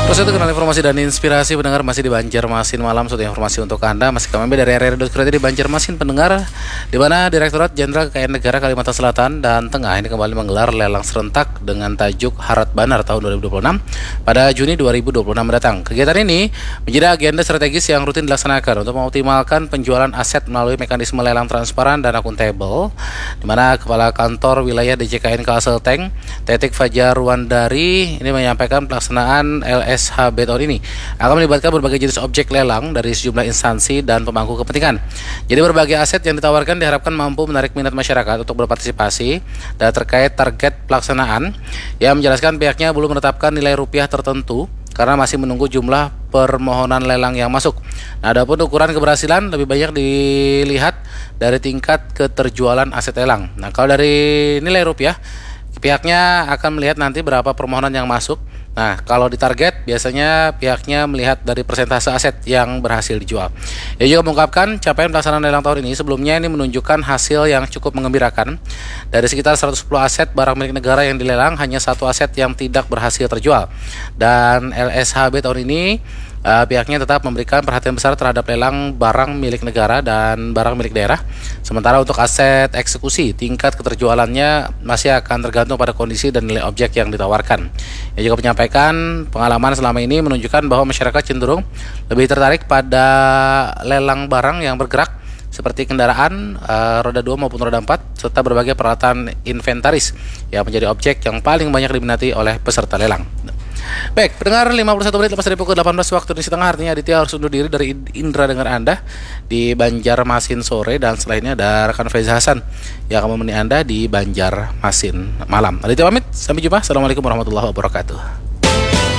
Terus itu kenal informasi dan inspirasi pendengar masih di Banjarmasin Malam. Suatu informasi untuk Anda masih kami dari RRI.Creative di Banjarmasin pendengar, di mana Direktorat Jenderal Kekayaan Negara Kalimantan Selatan dan Tengah ini kembali menggelar lelang serentak dengan tajuk Harat Banar tahun 2026 pada Juni 2026 mendatang. Kegiatan ini menjadi agenda strategis yang rutin dilaksanakan untuk mengoptimalkan penjualan aset melalui mekanisme lelang transparan dan akuntabel, di mana Kepala Kantor Wilayah DJKN Kalselteng, Tetik Fajar Wandari ini menyampaikan pelaksanaan LSHB tahun ini akan melibatkan berbagai jenis objek lelang dari sejumlah instansi dan pemangku kepentingan. Jadi berbagai aset yang ditawarkan diharapkan mampu menarik minat masyarakat untuk berpartisipasi. Dan terkait target pelaksanaan, yang menjelaskan pihaknya belum menetapkan nilai rupiah tertentu karena masih menunggu jumlah permohonan lelang yang masuk. Nah, adapun ukuran keberhasilan lebih banyak dilihat dari tingkat keterjualan aset lelang. Nah, kalau dari nilai rupiah, pihaknya akan melihat nanti berapa permohonan yang masuk. Nah, kalau ditarget biasanya pihaknya melihat dari persentase aset yang berhasil dijual. Ia juga mengungkapkan capaian pelaksanaan lelang tahun ini sebelumnya ini menunjukkan hasil yang cukup mengembirakan. Dari sekitar 110 aset barang milik negara yang dilelang, hanya satu aset yang tidak berhasil terjual. Dan LSHB tahun ini pihaknya tetap memberikan perhatian besar terhadap lelang barang milik negara dan barang milik daerah. Sementara untuk aset eksekusi, tingkat keterjualannya masih akan tergantung pada kondisi dan nilai objek yang ditawarkan. Ia juga menyampaikan pengalaman selama ini menunjukkan bahwa masyarakat cenderung lebih tertarik pada lelang barang yang bergerak seperti kendaraan roda 2 maupun roda 4 serta berbagai peralatan inventaris yang menjadi objek yang paling banyak diminati oleh peserta lelang. Baik, pendengar, 51 menit lepas dari pukul 18 waktu Indonesia Tengah, artinya Aditya harus undur diri dari Indra Dengar Anda di Banjarmasin sore, dan setelah ini ada rekan Faiz Hasan yang akan menemani Anda di Banjarmasin malam. Aditya pamit, sampai jumpa. Assalamualaikum warahmatullahi wabarakatuh.